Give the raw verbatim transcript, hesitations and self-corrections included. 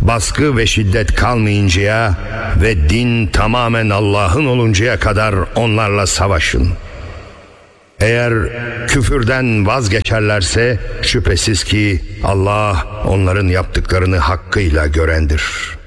baskı ve şiddet kalmayıncaya ve din tamamen Allah'ın oluncaya kadar onlarla savaşın. Eğer küfürden vazgeçerlerse şüphesiz ki Allah onların yaptıklarını hakkıyla görendir.